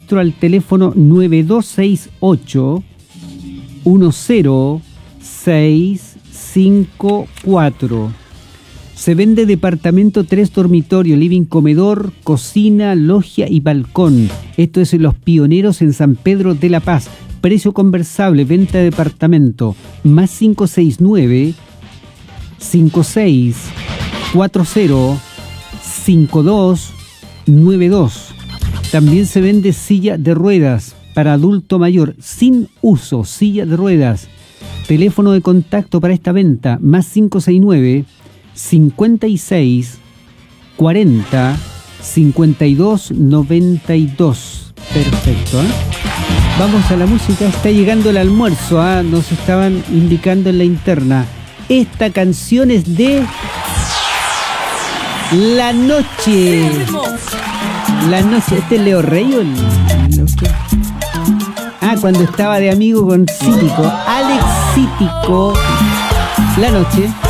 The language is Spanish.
registro al teléfono 9268 10654. Se vende departamento 3 dormitorio, living, comedor, cocina, logia y balcón. Esto es en Los Pioneros en San Pedro de la Paz. Precio conversable, venta de departamento, más 569 5640 5292. También se vende silla de ruedas para adulto mayor, sin uso, silla de ruedas. Teléfono de contacto para esta venta, más 569 56 40 52 92. Perfecto, ¿eh? Vamos a la música. Está llegando el almuerzo, ¿eh? Nos estaban indicando en la interna. Esta canción es de La Noche. La Noche. ¿Este es Leo Rey o el... cuando estaba de amigo con Cítico, Alex Cítico. La Noche.